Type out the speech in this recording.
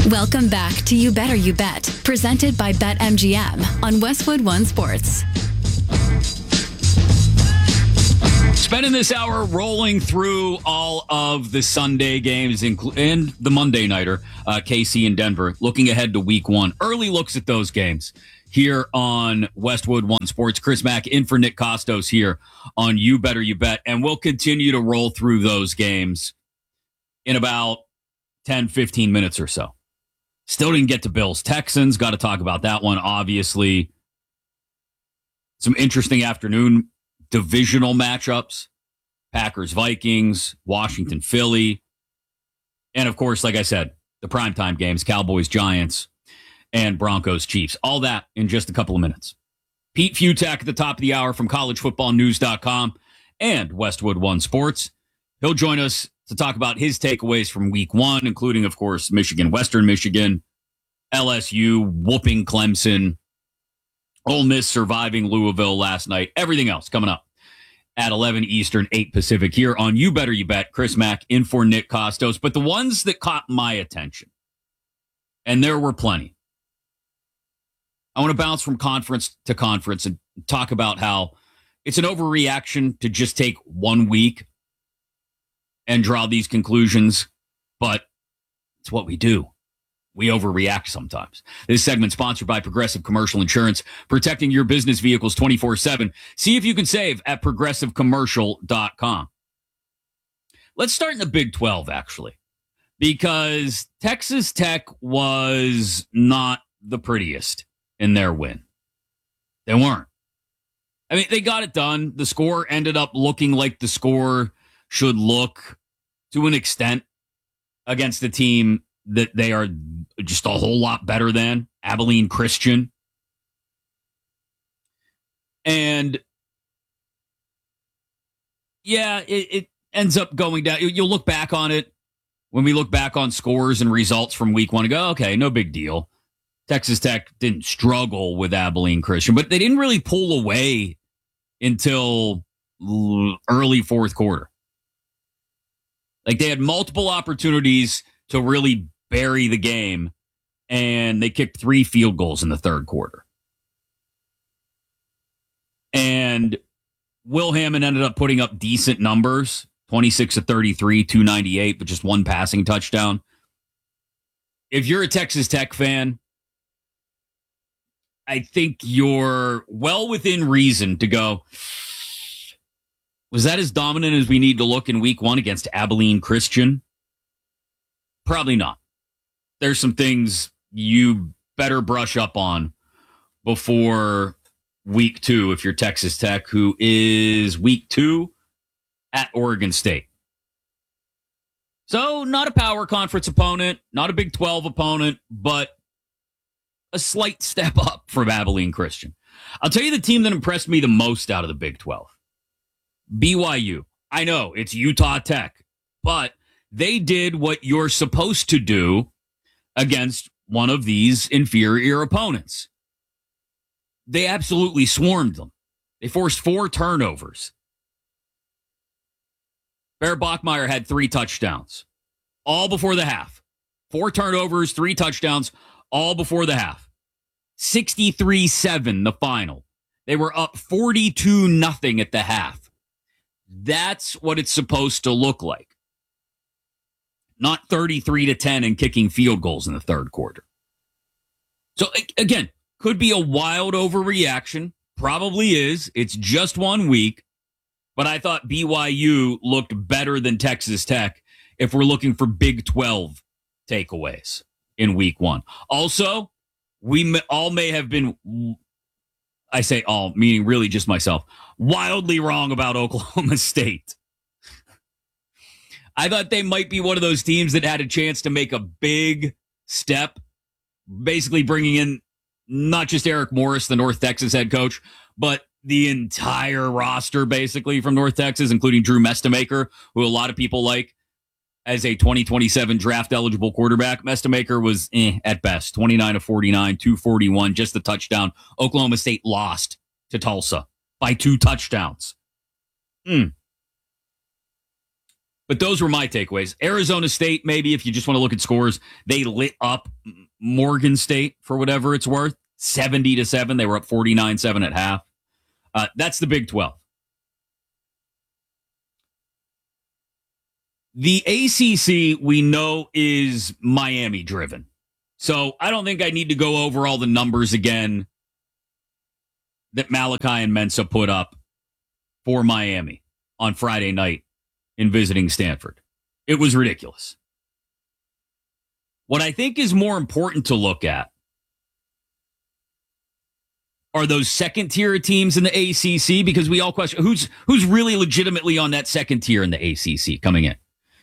Welcome back to You Better You Bet, presented by BetMGM on Westwood One Sports. Spending this hour rolling through all of the Sunday games and the Monday nighter, KC and Denver, looking ahead to week one. Early looks at those games here on Westwood One Sports. Chris Mack in for Nick Costos here on You Better You Bet. And we'll continue to roll through those games in about 10, 15 minutes or so. Still didn't get to Bills Texans. Got to talk about that one, obviously. Some interesting afternoon divisional matchups. Packers Vikings, Washington Philly. And of course, like I said, the primetime games, Cowboys Giants and Broncos Chiefs. All that in just a couple of minutes. Pete Futak at the top of the hour from collegefootballnews.com and Westwood One Sports. He'll join us to talk about his takeaways from week one, including, of course, Michigan, Western Michigan, LSU, whooping Clemson, Ole Miss surviving Louisville last night, everything else coming up at 11 Eastern, 8 Pacific here on You Better You Bet. Chris Mack in for Nick Costos. But the ones that caught my attention, and there were plenty, I want to bounce from conference to conference and talk about how it's an overreaction to just take 1 week and draw these conclusions, but it's what we do. We overreact sometimes. This segment sponsored by Progressive Commercial Insurance, protecting your business vehicles 24/7. See if you can save at progressivecommercial.com. Let's start in the Big 12, actually, because Texas Tech was not the prettiest in their win. They weren't. I mean, they got it done. The score ended up looking like the score should look to an extent against the team that they are just a whole lot better than, Abilene Christian. And yeah, it ends up going down. You'll look back on it when we look back on scores and results from week one and go, okay, no big deal. Texas Tech didn't struggle with Abilene Christian, but they didn't really pull away until early fourth quarter. Like, they had multiple opportunities to really bury the game, and they kicked 3 field goals in the third quarter. And Will Hammond ended up putting up decent numbers, 26-33, 298, but just 1 passing touchdown. If you're a Texas Tech fan, I think you're well within reason to go, was that as dominant as we need to look in week one against Abilene Christian? Probably not. There's some things you better brush up on before week 2 if you're Texas Tech, who is week 2 at Oregon State. So not a power conference opponent, not a Big 12 opponent, but a slight step up from Abilene Christian. I'll tell you the team that impressed me the most out of the Big 12. BYU. I know it's Utah Tech, but they did what you're supposed to do against one of these inferior opponents. They absolutely swarmed them. They forced 4 turnovers. Bear Bachmeier had 3 touchdowns, all before the half. 4 turnovers, 3 touchdowns, all before the half. 63-7, the final. They were up 42-0 at the half. That's what it's supposed to look like. Not 33-10 and kicking field goals in the third quarter. So, again, could be a wild overreaction. Probably is. It's just 1 week. But I thought BYU looked better than Texas Tech if we're looking for Big 12 takeaways in week 1. Also, we all may have been, I say all, meaning really just myself, wildly wrong about Oklahoma State. I thought they might be one of those teams that had a chance to make a big step, basically bringing in not just Eric Morris, the North Texas head coach, but the entire roster, basically, from North Texas, including Drew Mestemaker, who a lot of people like as a 2027 draft-eligible quarterback. Mestemaker was at best, 29-49, 241, just a touchdown. Oklahoma State lost to Tulsa by 2 touchdowns. But those were my takeaways. Arizona State, maybe if you just want to look at scores, they lit up Morgan State for whatever it's worth, 70-7. They were up 49-7 at half. That's the Big 12. The ACC, we know, is Miami driven. So I don't think I need to go over all the numbers again that Malachi and Mensa put up for Miami on Friday night in visiting Stanford. It was ridiculous. What I think is more important to look at are those second tier teams in the ACC, because we all question who's really legitimately on that second tier in the ACC coming in.